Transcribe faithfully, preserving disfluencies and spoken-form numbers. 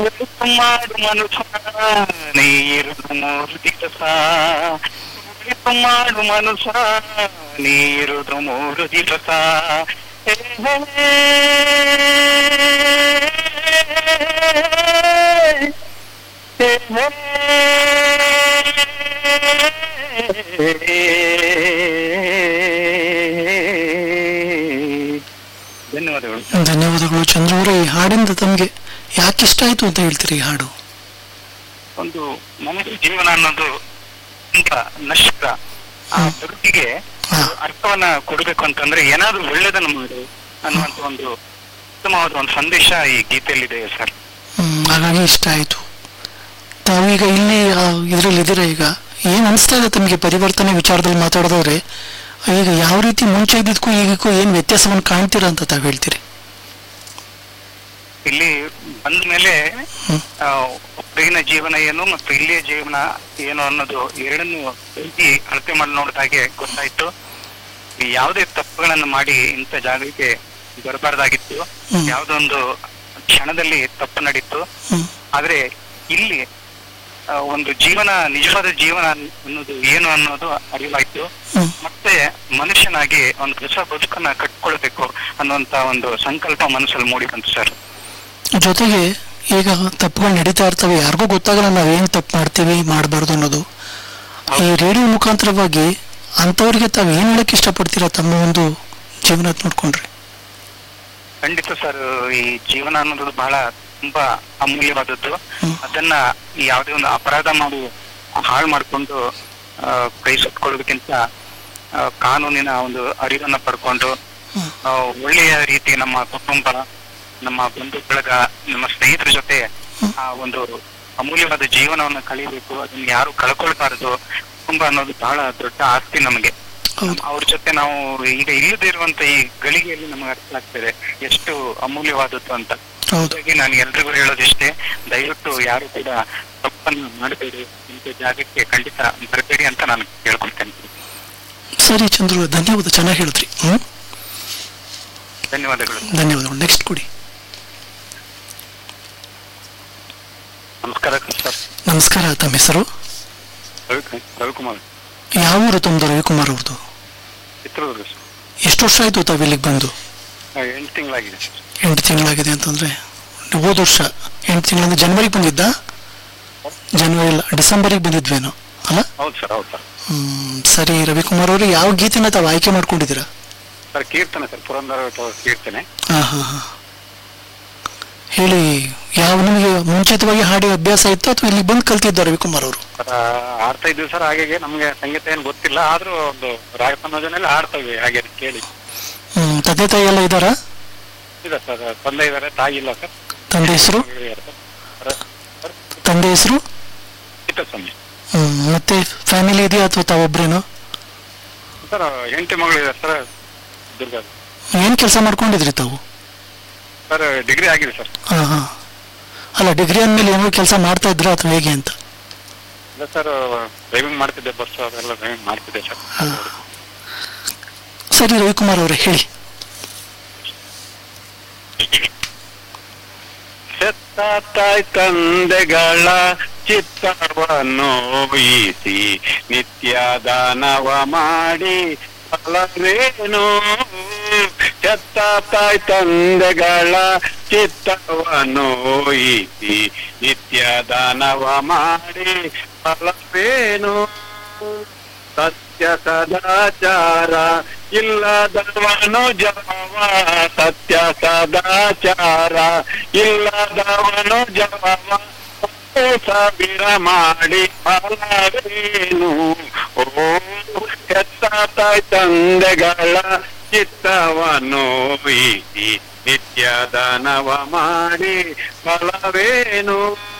ಮಾಡು ಮನುಷ್ಯ ನೀರುದು ಮೂರು ದಿವಸ ಮಾಡು ಮನುಷ್ಯ ನೀರುದು ಮೂರು ದಿವಸ ಹೇ ಹೇ ಹೇ ಧನ್ಯವಾದಗಳು. ಧನ್ಯವಾದಗಳು ಚಂದ್ರ ಅವರೇ. ಈ ಹಾಡಿಂದ ತಮ್ಗೆ ಯಾಕೆ ಇಷ್ಟ ಆಯ್ತು ಅಂತ ಹೇಳ್ತೀರಿ ಈ ಹಾಡು? ಒಂದು ಮನುಷ್ಯ ಜೀವನ ಅನ್ನೋದು ತುಂಬಾ ನಶ್ವರ. ಆ ಬದುಕಿಗೆ ಅರ್ಥವನ್ನ ಕೊಡ್ಬೇಕು ಅಂತಂದ್ರೆ ಏನಾದ್ರೂ ಒಳ್ಳೇದನ್ನ ಮಾಡು ಅನ್ನುವಂತ ಒಂದು ಉತ್ತಮವಾದ ಒಂದು ಸಂದೇಶ ಈ ಗೀತೆಯಲ್ಲಿದೆ ಸರ್. ಹ್ಮ್ ಹಾಗಾಗಿ ಇಷ್ಟ ಆಯ್ತು. ತಾವೀಗ ಇಲ್ಲಿ ಇದ್ರಲ್ಲಿ ಇದ್ದೀರಾ, ಈಗ ಏನ್ ಅನಿಸ್ತಾ ಇದೆ ತಮಗೆ ಪರಿವರ್ತನೆ ವಿಚಾರದಲ್ಲಿ ಮಾತಾಡೋದವ್ರೆ? ಈಗ ಯಾವ ರೀತಿ ಮುಂಚೆ ಇದ್ದಿದ್ಕೂ ಈಗಕ್ಕೂ ಏನ್ ವ್ಯತ್ಯಾಸವನ್ನು ಕಾಣ್ತೀರಾ ಅಂತ ತಾವ್ ಹೇಳ್ತೀರಿ? ಇಲ್ಲಿ ಬಂದ ಮೇಲೆ ಹೊರಗಿನ ಜೀವನ ಏನು ಮತ್ತು ಇಲ್ಲಿಯ ಜೀವನ ಏನು ಅನ್ನೋದು ಎರಡನ್ನು ಅಳತೆ ಮಾಡಿ ನೋಡಿದಾಗೆ ಗೊತ್ತಾಯ್ತು. ಯಾವುದೇ ತಪ್ಪುಗಳನ್ನ ಮಾಡಿ ಇಂಥ ಜಾಗಕ್ಕೆ ಬರಬಾರ್ದಾಗಿತ್ತು. ಯಾವುದೊಂದು ಕ್ಷಣದಲ್ಲಿ ತಪ್ಪು ನಡೀತು. ಆದ್ರೆ ಇಲ್ಲಿ ಒಂದು ಜೀವನ, ನಿಜವಾದ ಜೀವನ ಅನ್ನೋದು ಏನು ಅನ್ನೋದು ಅರಿವಾಯ್ತು. ಮತ್ತೆ ಮನುಷ್ಯನಾಗಿ ಒಂದು ಹೊಸ ಬದುಕನ್ನ ಕಟ್ಕೊಳ್ಬೇಕು ಅನ್ನುವಂತ ಒಂದು ಸಂಕಲ್ಪ ಮನಸ್ಸಲ್ಲಿ ಮೂಡಿ ಬಂತು ಸರ್. ಜೊತೆಗೆ ಈಗ ತಪ್ಪುಗಳು ನಡೀತಾ ಇರ್ತವೆ, ಯಾರಿಗೂ ಗೊತ್ತಾಗಲ್ಲ ನಾವೇನ್ ತಪ್ಪು ಮಾಡ್ತೀವಿ ಮಾಡಬಾರ್ದು ಅನ್ನೋದು. ಈ ರೇಡಿಯೋ ಮುಖಾಂತರವಾಗಿ ಅಂತವ್ರಿಗೆ ತಾವ್ ಏನ್ ಹೇಳಕ್ ಇಷ್ಟಪಡ್ತೀರಾ ತಮ್ಮ ಒಂದು ಜೀವನ ನೋಡ್ಕೊಂಡ್ರೆ? ಖಂಡಿತ ಸರ್, ಈ ಜೀವನ ಅನ್ನೋದು ಬಹಳ ತುಂಬಾ ಅಮೂಲ್ಯವಾದದ್ದು. ಅದನ್ನ ಯಾವುದೇ ಒಂದು ಅಪರಾಧ ಮಾಡಿ ಹಾಳು ಮಾಡ್ಕೊಂಡು ಕೈ ಸುಟ್ಕೊಳ್ಳೋದಕ್ಕಿಂತ ಕಾನೂನಿನ ಒಂದು ಅರಿವನ್ನ ಪಡ್ಕೊಂಡು ಒಳ್ಳೆಯ ರೀತಿ ನಮ್ಮ ಕುಟುಂಬ, ನಮ್ಮ ಬಂಧು ಬಳಗ, ನಮ್ಮ ಸ್ನೇಹಿತರ ಜೊತೆ ಆ ಒಂದು ಅಮೂಲ್ಯವಾದ ಜೀವನವನ್ನು ಕಳೀಬೇಕು. ಅದನ್ನ ಯಾರು ಕಳ್ಕೊಳ್ಬಾರದು. ಕುಟುಂಬ ಅನ್ನೋದು ಬಹಳ ದೊಡ್ಡ ಆಸ್ತಿ ನಮಗೆ. ಅವ್ರ ಜೊತೆ ನಾವು ಈಗ ಇಲ್ಲದೆ ಇರುವಂತ ಈ ಗಳಿಗೆಯಲ್ಲಿ ನಮಗೆ ಅರ್ಥ ಆಗ್ತದೆ ಎಷ್ಟು ಅಮೂಲ್ಯವಾದದ್ದು ಅಂತ. ಹಾಗಾಗಿ ನಾನು ಎಲ್ರಿಗೂ ಹೇಳೋದಿಷ್ಟೇ, ದಯವಿಟ್ಟು ಯಾರು ಕೂಡ ತಪ್ಪನ್ನು ಮಾಡಬೇಡಿ, ಇಂಥ ಜಾಗಕ್ಕೆ ಖಂಡಿತ ಬರಬೇಡಿ ಅಂತ ನಾನು ಕೇಳ್ಕೊಳ್ತೇನೆ. ಸರಿ ಚಂದ್ರು, ಧನ್ಯವಾದ, ಚೆನ್ನಾಗಿ ಹೇಳಿದ್ರಿ. ಹ್ಮ್ ಧನ್ಯವಾದಗಳು. ಧನ್ಯವಾದಗಳು. ನೆಕ್ಸ್ಟ್ ಕೊಡಿ. ನಮಸ್ಕಾರ ಸರ್. ನಮಸ್ಕಾರ. ತಮ್ಮ ಹೆಸರು? ರವಿಕುಮಾರ್. ಯಾವ ಊರು ತಮ್ಮದು? ರವಿಕುಮಾರ್ ಅವ್ರದ್ದು ಚಿತ್ರದುರ್ಗ. ಎಷ್ಟು ವರ್ಷ ಆಯ್ತು ತಾವು ಇಲ್ಲಿಗೆ ಬಂದು? ಎಂಟು ತಿಂಗಳಾಗಿದೆ. ಎಂಟು ತಿಂಗಳಾಗಿದೆ ಅಂತಂದ್ರೆ ಹೋದ ವರ್ಷ ಎಂಟು ತಿಂಗಳಿಂದ ಜನವರಿಗೆ ಬಂದಿದ್ದ? ಜನವರಿ ಇಲ್ಲ, ಡಿಸೆಂಬರಿಗೆ ಬಂದಿದ್ವೇನೋ ಅಲ್ಲ? ಹೌದು ಸರ್, ಹೌದು ಸರ್. ಹ್ಮ್ ಸರಿ. ರವಿಕುಮಾರ್ ಅವರು ಯಾವ ಗೀತೆನ ತಾವು ಆಯ್ಕೆ ಮಾಡ್ಕೊಂಡಿದ್ದೀರಾ? ಸರ್ ಕೀರ್ತನೆ ಸರ್, ಪುರಂದರ ಕೀರ್ತನೆ. ಹಾ ಹಾ ಹಾ ಹೇಳಿ. ಯಾವ ನಿಮಗೆ ಮುಂಚಿತವಾಗಿ ಹಾಡಿ ಅಭ್ಯಾಸ ಇತ್ತು ಅಥವಾ ಇಲ್ಲಿ ಬಂದು ಕಲ್ತಿದ್ದ ರವಿಕುಮಾರ್ ಅವರು? ಆಡ್ತಾ ಇದ್ವಿ ಸರ್. ಹಾಗೆ ನಮ್ಗೆ ಸಂಗೀತ ಏನು ಗೊತ್ತಿಲ್ಲ, ಆದ್ರೂ ಒಂದು ರಾಗ ಸಂಯೋಜನೆಯಲ್ಲಿ ಆಡ್ತಾ ಇದ್ವಿ ಹಾಗೆ ಕೇಳಿ. ಹ್ಮ್ ತಂದೆ ತಾಯಿ ಎಲ್ಲ ಇದ್ದಾರಾ? ಇದೆ ಸರ್, ತಂದೆ ಇದ್ದಾರೆ, ತಾಯಿ ಇಲ್ಲ ಸರ್. ತಂದೆ ಹೆಸರು? ತಂದೆ ಹೆಸರು? ಚಿಕ್ಕಸ್ವಾಮಿ. ಹ್ಮ್ ಮತ್ತೆ ಫ್ಯಾಮಿಲಿ ಇದೆಯಾ ಅಥವಾ ತಾವೊಬ್ರೇನು? ಸರ್ ಹೆಂಡತಿ ಮಗಳು ಇದೆ ಸರ್, ದುರ್ಗ. ಏನ್ ಕೆಲಸ ಮಾಡ್ಕೊಂಡಿದ್ರಿ ತಾವು? ಸರ್ ಡಿಗ್ರಿ ಆಗಿದೆ ಸರ್. ಹಾ ಹಾ ಅಲ್ಲ, ಡಿಗ್ರಿ ಅಂದ್ಮೇಲೆ ಏನೋ ಕೆಲಸ ಮಾಡ್ತಾ ಇದ್ರ ಅಥವಾ ಹೇಗೆ ಅಂತ? ಇಲ್ಲ ಸರ್, ಡ್ರೈವಿಂಗ್ ಮಾಡ್ತಿದ್ದೆ, ಬಸ್ ಅದೆಲ್ಲ ಡ್ರೈವಿಂಗ್ ಮಾಡ್ತಿದ್ದೆ ಸರ್. ಸರಿ ರವಿಕುಮಾರ್ ಅವರೇ ಹೇಳಿ. ಹೆತ್ತ ತಾಯಿ ತಂದೆಗಳ ಚಿತ್ತವನ್ನು ವಹಿಸಿ ನಿತ್ಯ ದಾನವ ಮಾಡಿ ಫಲವೇನು? ಹೆತ್ತ ತಾಯಿ ತಂದೆಗಳ ಚಿತ್ತವನ್ನು ವಹಿಸಿ ನಿತ್ಯ ದಾನವ ಮಾಡಿ ಫಲವೇನು? ಸತ್ಯ ಸದಾಚಾರ ಇಲ್ಲದವನು ಜವ, ಸತ್ಯ ಸದಾಚಾರ ಇಲ್ಲದವನು ಜವ, ಸಾವಿರ ಮಾಡಿ ಫಲವೇನು? ಓ ಹೆತ್ತ ತಾಯಿ ತಂದೆಗಳ ಚಿತ್ತವನ್ನು ವಹಿಸಿ ನಿತ್ಯ ದಾನವ ಮಾಡಿ ಫಲವೇನು?